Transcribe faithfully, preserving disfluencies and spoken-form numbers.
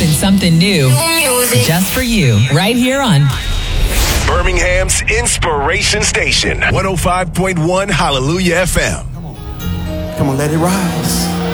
dropping something new just for you right here on Birmingham's Inspiration Station, one oh five point one Hallelujah F M. Come on, come on, let it rise.